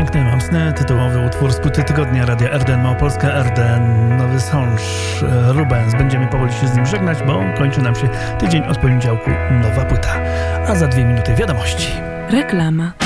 Piękny, mocny, tytułowy utwór z płyty tygodnia Radia RDN Małopolska, RDN Nowy Sącz, Rubens. Będziemy powoli się z nim żegnać, bo kończy nam się tydzień od poniedziałku, nowa płyta. A za 2 minuty wiadomości. Reklama.